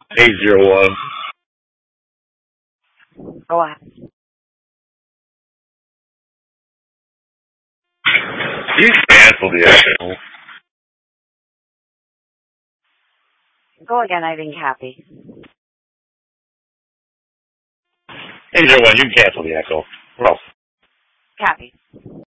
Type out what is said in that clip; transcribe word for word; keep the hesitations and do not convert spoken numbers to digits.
Eight zero one. Go ahead. You cancel the echo. Go again, I didn't copy. Eight zero one. You can cancel the echo. Well. Copy.